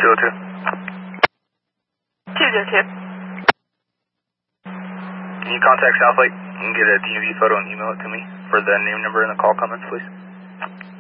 202. 202. Can you contact Southlake and get a DMV photo and email it to me for the name, number, and the call comments, please?